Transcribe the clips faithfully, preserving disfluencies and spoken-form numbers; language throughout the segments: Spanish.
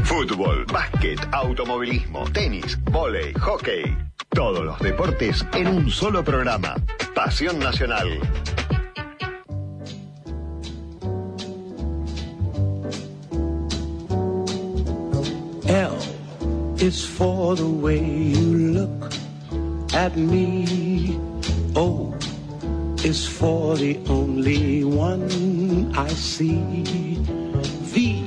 Fútbol, básquet, automovilismo, tenis, vóley, hockey. Todos los deportes en un solo programa. Pasión Nacional. L is for the way you look at me. O is for the only one I see. V.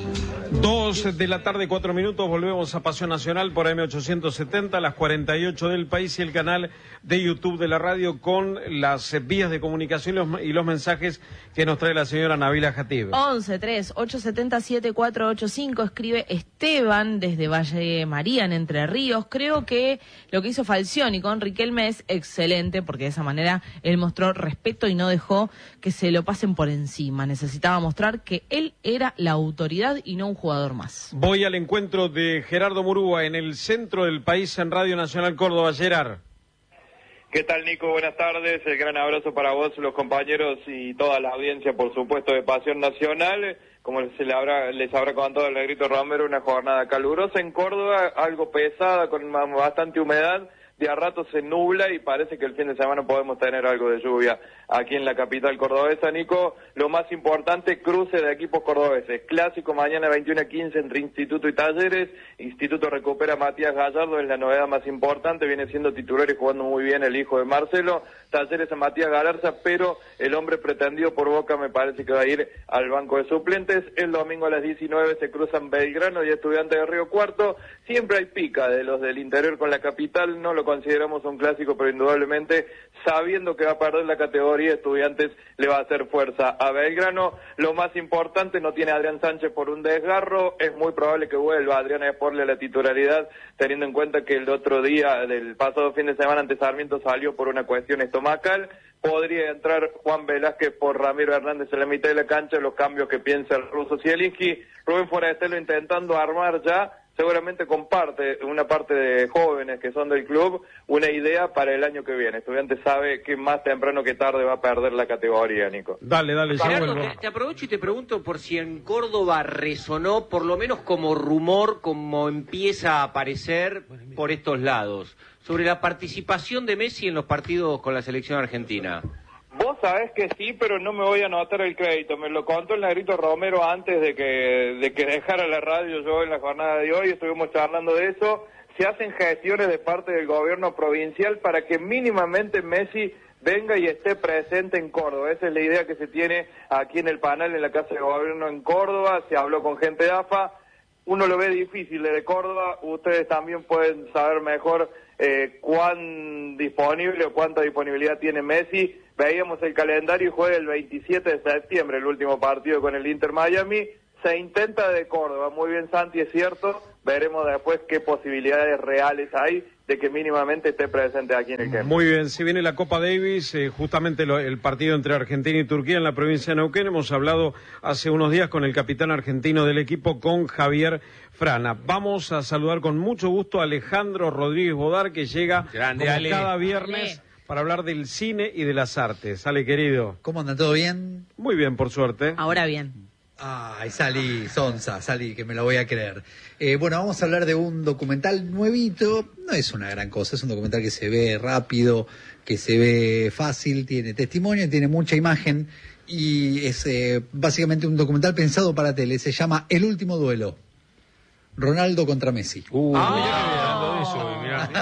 Dos de la tarde, cuatro minutos, volvemos a Pasión Nacional por M ochocientos setenta, las cuarenta y ocho del país y el canal de YouTube de la radio con las vías de comunicación y los, y los mensajes que nos trae la señora Nabila Jatib. once tres ocho siete cero siete cuatro ocho cinco, escribe Esteban desde Valle María, en Entre Ríos. Creo que lo que hizo Falcioni con Riquelme es excelente, porque de esa manera él mostró respeto y no dejó que se lo pasen por encima. Necesitaba mostrar que él era la autoridad y no un jugador más. Voy al encuentro de Gerardo Murúa en el centro del país en Radio Nacional Córdoba. Gerard. ¿Qué tal, Nico? Buenas tardes. El gran abrazo para vos, los compañeros y toda la audiencia, por supuesto, de Pasión Nacional. Como se le habrá, les habrá contado el Negrito Romero, una jornada calurosa en Córdoba, algo pesada, con bastante humedad. De a rato se nubla y parece que el fin de semana podemos tener algo de lluvia aquí en la capital cordobesa. Nico, lo más importante, cruce de equipos cordobeses. Clásico mañana veintiuno a quince entre Instituto y Talleres. Instituto recupera a Matías Gallardo, es la novedad más importante, viene siendo titular y jugando muy bien el hijo de Marcelo. Talleres a Matías Galarza, pero el hombre pretendido por Boca me parece que va a ir al banco de suplentes. El domingo a las diecinueve se cruzan Belgrano y Estudiantes de Río Cuarto. Siempre hay pica de los del interior con la capital, no lo consideramos un clásico, pero indudablemente, sabiendo que va a perder la categoría, Estudiantes le va a hacer fuerza a Belgrano. Lo más importante, no tiene a Adrián Sánchez por un desgarro, es muy probable que vuelva Adrián Esporle a la titularidad, teniendo en cuenta que el otro día del pasado fin de semana ante Sarmiento salió por una cuestión estomacal. Podría entrar Juan Velázquez por Ramiro Hernández en la mitad de la cancha, los cambios que piensa el ruso Zielinski. Rubén Forastelo intentando armar ya, seguramente comparte una parte de jóvenes que son del club, una idea para el año que viene. Estudiantes sabe que más temprano que tarde va a perder la categoría, Nico. Dale, dale, ya Gerardo, vuelvo. te, te aprovecho y te pregunto por si en Córdoba resonó, por lo menos como rumor, como empieza a aparecer por estos lados, sobre la participación de Messi en los partidos con la selección argentina. Vos sabés que sí, pero no me voy a anotar el crédito. Me lo contó el Negrito Romero antes de que de que dejara la radio yo en la jornada de hoy. Estuvimos charlando de eso. Se hacen gestiones de parte del gobierno provincial para que mínimamente Messi venga y esté presente en Córdoba. Esa es la idea que se tiene aquí en el panel en la Casa de Gobierno en Córdoba. Se habló con gente de A F A. Uno lo ve difícil desde Córdoba. Ustedes también pueden saber mejor eh, cuán disponible o cuánta disponibilidad tiene Messi. Veíamos el calendario y juega el veintisiete de septiembre, el último partido con el Inter Miami. Se intenta de Córdoba, muy bien Santi, es cierto. Veremos después qué posibilidades reales hay de que mínimamente esté presente aquí en el campo. Muy bien, si viene la Copa Davis, eh, justamente lo, el partido entre Argentina y Turquía en la provincia de Neuquén. Hemos hablado hace unos días con el capitán argentino del equipo, con Javier Frana. Vamos a saludar con mucho gusto a Alejandro Rodríguez Bodar, que llega Grande, como Ale. cada viernes Ale. para hablar del cine y de las artes. Sale, querido. ¿Cómo anda? ¿Todo bien? Muy bien, por suerte. Ahora bien. Ay, salí, Sonsa, salí, que me lo voy a creer. Eh, bueno, vamos a hablar de un documental nuevito. No es una gran cosa, es un documental que se ve rápido, que se ve fácil, tiene testimonio, tiene mucha imagen y es eh, básicamente un documental pensado para tele. Se llama El Último Duelo. Ronaldo contra Messi. Uh, Ah,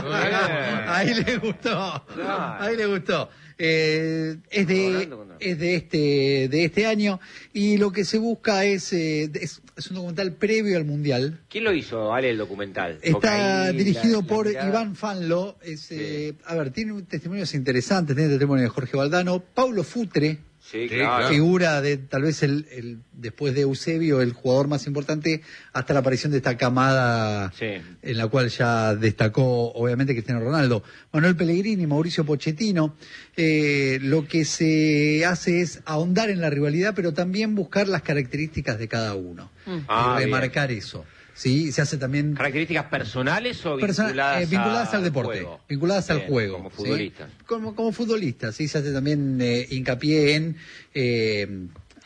mirá. Ahí le gustó, ahí le gustó. Eh, es de es de este de este año y lo que se busca es eh, es, es un documental previo al mundial. ¿Quién lo hizo, Ale, el documental? Porque Está ahí dirigido la- la por mirada- Iván Fanlo. Es, Sí. eh, a ver, tiene testimonios interesantes. Tiene testimonio de Jorge Valdano, Paulo Futre. Sí, claro. Figura de tal vez el, el después de Eusebio el jugador más importante hasta la aparición de esta camada Sí. en la cual ya destacó obviamente Cristiano Ronaldo. Manuel Pellegrini, Mauricio Pochettino. Eh, lo que se hace es ahondar en la rivalidad, pero también buscar las características de cada uno Ah, y bien. remarcar eso. Sí, se hace también ¿Características personales o Persona- vinculadas, eh, vinculadas a- al deporte, juego? vinculadas al Bien, juego. Como ¿sí? futbolistas. Como, como futbolistas, sí, se hace también eh, hincapié en eh,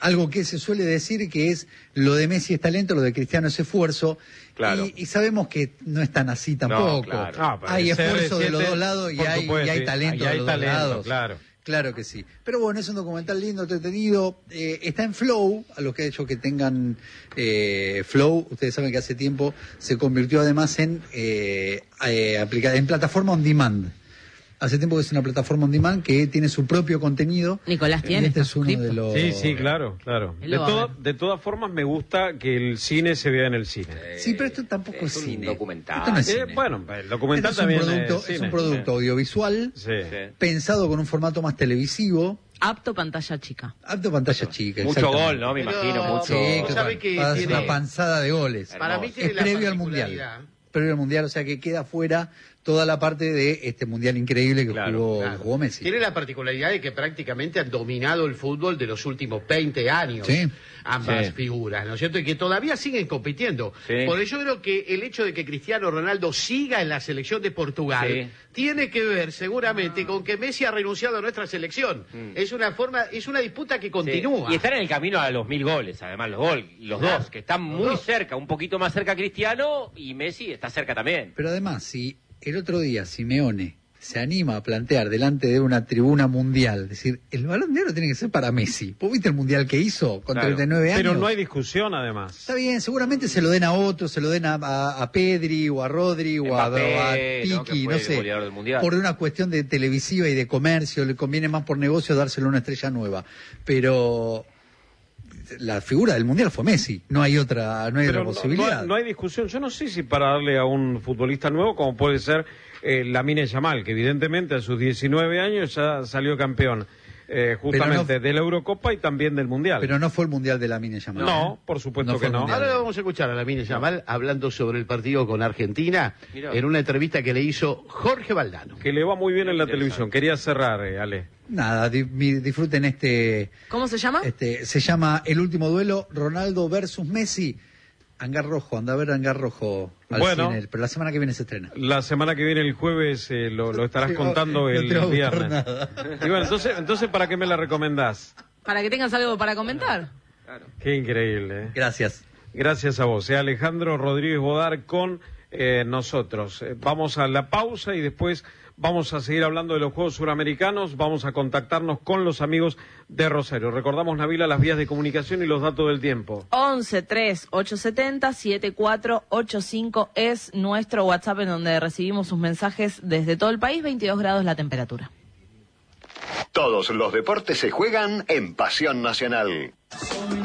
algo que se suele decir que es lo de Messi es talento, lo de Cristiano es esfuerzo, Claro. y, y sabemos que no es tan así tampoco. No, claro. Ah, pero hay el esfuerzo de C R siete, los dos lados y por hay, supuesto, y hay sí. talento Y hay de los dos talento, lados. claro. Claro que sí. Pero bueno, es un documental lindo, entretenido. Eh, está en Flow, a los que ha hecho que tengan eh, Flow. Ustedes saben que hace tiempo se convirtió además en, eh, eh, aplica- en plataforma on demand. Hace tiempo que es una plataforma on demand que tiene su propio contenido. Nicolás Y tiene. este está es uno de suscripto. los... Sí, sí, claro, claro. Él De, lo va a todo- ver. de todas formas, me gusta que el cine se vea en el cine. Sí, pero esto tampoco es, Es un cine. documental. Esto no es Eh, cine. bueno, el documental Esto es un también producto, es es cine. un producto audiovisual Sí. Sí. pensado con un formato más televisivo, Apto pantalla chica. apto a pantalla chica. Mucho exactamente. gol, ¿no? Me Pero- imagino, mucho. Sí, Vos que sabés pa- que pa- tiene- una panzada de goles. Para mí Hermoso. tiene Es la previo al mundial. particularidad- Previo al mundial, o sea que queda fuera toda la parte de este mundial increíble que Claro, jugó, Claro. jugó Messi. Tiene la particularidad de que prácticamente han dominado el fútbol de los últimos veinte años. Sí. Ambas Sí. figuras, ¿no es cierto? Y que todavía siguen compitiendo. Sí. Por eso yo creo que el hecho de que Cristiano Ronaldo siga en la selección de Portugal Sí. tiene que ver seguramente con que Messi ha renunciado a nuestra selección. Mm. Es una forma, es una disputa que Sí. continúa. Y están en el camino a los mil goles, además, los gol, los Claro. dos, que están Los muy dos. cerca, un poquito más cerca Cristiano y Messi está cerca también. Pero además, si el otro día Simeone se anima a plantear delante de una tribuna mundial, decir, el Balón de Oro tiene que ser para Messi. ¿Vos viste el mundial que hizo con Claro. treinta y nueve años? Pero no hay discusión, además. Está bien, seguramente se lo den a otros, se lo den a, a, a Pedri o a Rodri o a, Mbappé, o a ¿no? Piqui, Que no, fue el sé. goleador del Mundial. Por una cuestión de televisiva y de comercio, le conviene más por negocio dárselo a una estrella nueva. Pero la figura del mundial fue Messi, no hay otra, no hay Pero otra no, posibilidad. no- no hay discusión. Yo no sé si para darle a un futbolista nuevo, como puede ser eh, Lamine Yamal, que evidentemente a sus diecinueve años ya salió campeón, eh, justamente no- de la Eurocopa y también del Mundial. Pero no fue el mundial de la Mina Yamal. No, ¿eh? por supuesto No fue que el no. mundial. Ahora vamos a escuchar a Lamine Yamal hablando sobre el partido con Argentina Mirá. en una entrevista que le hizo Jorge Valdano. Que le va muy bien en la Interesante. televisión. Quería cerrar, eh, Ale. Nada, di- mi- disfruten este, ¿Cómo se llama? este, se llama El Último Duelo, Ronaldo versus Messi. Hangar Rojo, anda a ver Hangar Rojo al Bueno. cine, pero la semana que viene se estrena. La semana que viene, el jueves, eh, lo, lo estarás No, contando no el te va a gustar viernes. nada. Y bueno, entonces, entonces, ¿para qué me la recomendás? Para que tengas algo para comentar. Qué increíble. eh. Gracias. Gracias a vos. eh. Alejandro Rodríguez Bodar con eh, nosotros. Eh, vamos a la pausa y después vamos a seguir hablando de los Juegos Suramericanos. Vamos a contactarnos con los amigos de Rosario. Recordamos, Nabila, las vías de comunicación y los datos del tiempo. once tres ocho siete cero siete cuatro ocho cinco es nuestro WhatsApp en donde recibimos sus mensajes desde todo el país. veintidós grados la temperatura. Todos los deportes se juegan en Pasión Nacional.